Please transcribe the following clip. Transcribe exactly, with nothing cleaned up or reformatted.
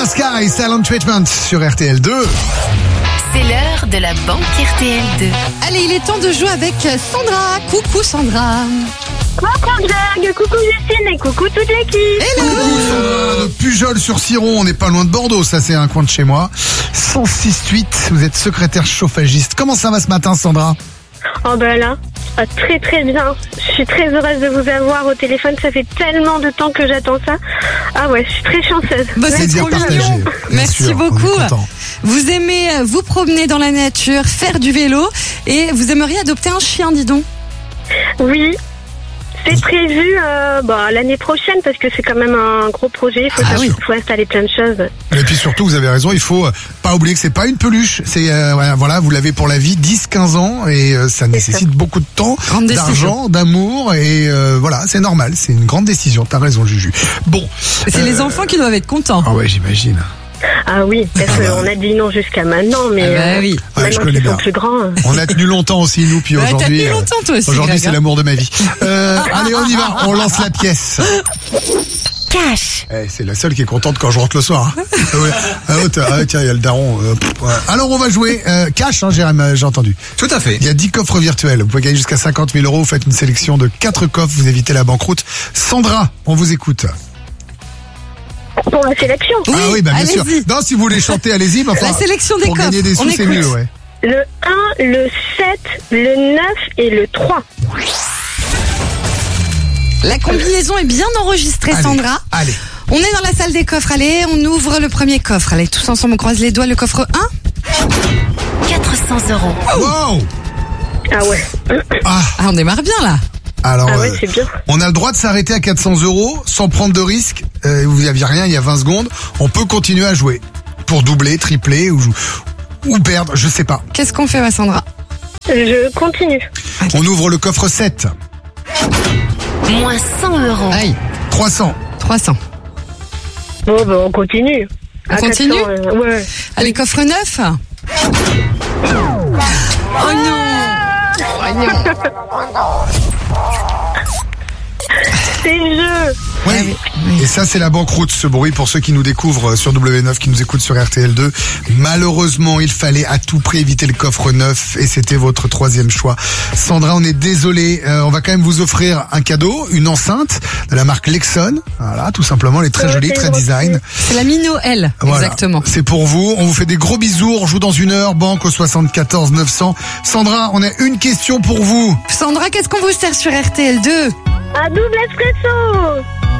Vanilla Sky, Silent Treatment sur R T L deux. C'est l'heure de la banque R T L deux. Allez, il est temps de jouer avec Sandra. Coucou Sandra. Coucou Greg, coucou Justine et coucou toute l'équipe. Hello. Coucou Sandra de Pujol-sur-Ciron, on n'est pas loin de Bordeaux, ça c'est un coin de chez moi. cent six huit, vous êtes secrétaire chauffagiste. Comment ça va ce matin Sandra? Oh ben là, ah, très très bien. Je suis très heureuse de vous avoir au téléphone, ça fait tellement de temps que j'attends ça. Ah ouais, je suis très chanceuse. Bah, c'est Plaisir trop bien. partagé. Bien Merci sûr, beaucoup. on est content. Vous aimez vous promener dans la nature, faire du vélo et vous aimeriez adopter un chien, dis donc. Oui, c'est prévu euh, bah, l'année prochaine parce que c'est quand même un gros projet. Il faut, Ah, ça- oui. faut installer plein de choses. Et puis surtout, vous avez raison, il faut euh, pas oublier que c'est pas une peluche. C'est euh, voilà, voilà, vous l'avez pour la vie, dix quinze ans, et euh, ça nécessite beaucoup de temps, Grande décision. d'argent, d'amour, et euh, voilà, c'est normal, c'est une grande décision. T'as raison, Juju. Bon. C'est euh, les enfants qui doivent être contents. Ah ouais, j'imagine. Ah oui, parce Ah bah. qu'on a dit non jusqu'à maintenant, mais Ah bah euh, oui. Ouais, je maintenant connais qu'ils bien. sont plus grands. euh, On a tenu longtemps aussi, nous, puis Ouais, t'as aujourd'hui. tenu euh, longtemps, toi aussi, Aujourd'hui, Greg, c'est hein. l'amour de ma vie. Euh, allez, on y va, on lance la pièce. Cash. Eh, c'est la seule qui est contente quand je rentre le soir. Hein. Ah ouais. Ah, oh, t'as- ah, tiens, il y a le daron. euh, pff, ouais. Alors, on va jouer euh, cash, hein, Jérém, euh, j'ai entendu. Tout à fait. Il y a dix coffres virtuels. Vous pouvez gagner jusqu'à cinquante mille euros. Vous faites une sélection de quatre coffres. Vous évitez la banqueroute. Sandra, on vous écoute. Pour la sélection. Oui, ah oui, bah, bien sûr. allez-y. Non, si vous voulez chanter, allez-y. Mais enfin, La sélection des pour coffres. gagner des On sous, c'est écoute. mieux, ouais. Le un, le sept, le neuf et le trois. La combinaison est bien enregistrée, Allez, Sandra. Allez. On est dans la salle des coffres. Allez, on ouvre le premier coffre. Allez, tous ensemble, on croise les doigts. Le coffre un. quatre cents euros. Wow. Ah ouais. Ah, Ah, on démarre bien là. alors, Ah ouais, euh, c'est bien. on a le droit de s'arrêter à quatre cents euros sans prendre de risque. Euh, vous n'aviez rien il y a vingt secondes. On peut continuer à jouer pour doubler, tripler ou, ou perdre, je sais pas. Qu'est-ce qu'on fait, ma Sandra? Je continue. On ouvre le coffre sept. Moins cent euros. Aïe, trois cents. trois cents. Bon, ben on continue. On À continue quatre cents, euh, ouais. Allez, coffre neuf. Oh non. C'est le jeu. Oui. Ah oui, oui. Et ça, c'est la banqueroute, ce bruit, pour ceux qui nous découvrent sur W neuf, qui nous écoutent sur R T L deux. Malheureusement, il fallait à tout prix éviter le coffre neuf, et c'était votre troisième choix. Sandra, on est désolé. Euh, on va quand même vous offrir un cadeau, une enceinte de la marque Lexon. Voilà, tout simplement, elle est très Oh, jolie, c'est très gentil. design. C'est la Mino L. Voilà. Exactement. C'est pour vous. On vous fait des gros bisous. On joue dans une heure. Banque au soixante-quatorze neuf cents. Sandra, on a une question pour vous. Sandra, qu'est-ce qu'on vous sert sur R T L deux? Un double espresso.